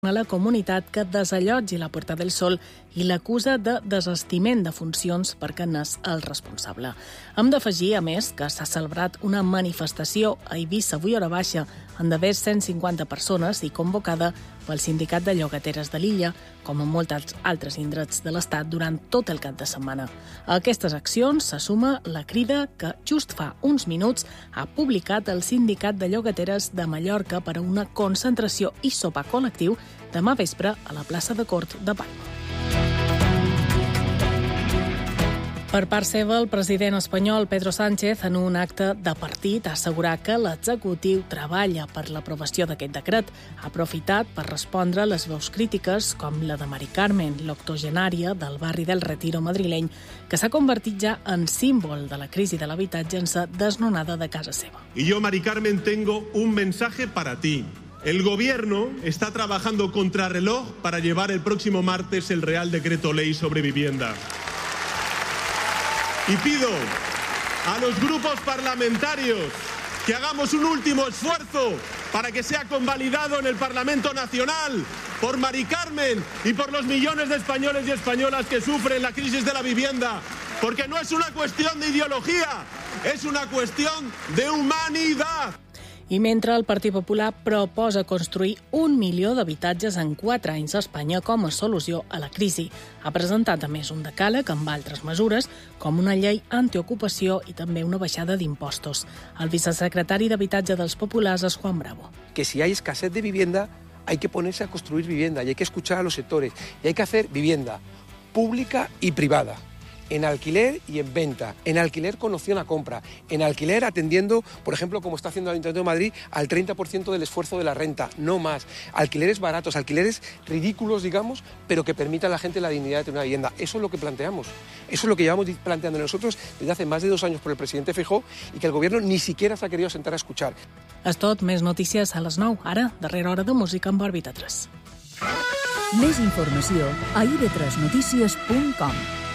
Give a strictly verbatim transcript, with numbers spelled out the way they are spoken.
a la comunitat que desallotgi la Puerta del Sol i l'acusa de desestiment de funcions perquè n'és el responsable. Hem d'afegir, a més, que s'ha celebrat una manifestació a Eivissa avui hora baixa amb d'haver cent cinquanta persones i convocada pel Sindicat de Llogateres de l'illa, com en molts altres indrets de l'Estat durant tot el cap de setmana. A aquestes accions se suma la crida que just fa uns minuts ha publicat el Sindicat de Llogateres de Mallorca per a una concentració i sopar col·lectiu demà vespre a la plaça de Cort de Palma. Per part seva, el president espanyol Pedro Sánchez, en un acte de partit, ha assegurat que l'executiu treballa per l'aprovació d'aquest decret. Ha aprofitat per respondre a les veus crítiques, com la de Mari Carmen, l'octogenària del barri del Retiro madrileny, que s'ha convertit ja en símbol de la crisi de l'habitatge en ser desnonada de casa seva. Y yo, Mari Carmen, tengo un mensaje para ti. El Gobierno está trabajando contrarreloj para llevar el próximo martes el Real Decreto Ley sobre vivienda. Y pido a los grupos parlamentarios que hagamos un último esfuerzo para que sea convalidado en el Parlamento Nacional por Mari Carmen y por los millones de españoles y españolas que sufren la crisis de la vivienda, porque no es una cuestión de ideología, es una cuestión de humanidad. I mentre el Partit Popular proposa construir un milió d'habitatges en quatre anys a Espanya com a solució a la crisi, ha presentat a més un decàleg amb altres mesures, com una llei antiocupació i també una baixada d'impostos. El vicesecretari d'Habitatge dels Populars és Juan Bravo. Que si hay escasez de vivienda, hay que ponerse a construir vivienda y hay que escuchar a los sectores y hay que hacer vivienda pública y privada. En alquiler y en venta, en alquiler con opción a compra, en alquiler atendiendo, por ejemplo, como está haciendo el Ayuntamiento de Madrid, al treinta por ciento del esfuerzo de la renta, no más. Alquileres baratos, alquileres ridículos, digamos, pero que permitan a la gente la dignidad de tener una vivienda. Eso es lo que planteamos. Eso es lo que llevamos planteando nosotros desde hace más de dos años por el presidente Feijóo i que el Gobierno ni siquiera se ha querido sentar a escuchar. És tot, més notícies a les nou. Ara, darrera hora de música amb Òrbita tres. Més informació a i ve tres notícies punt com.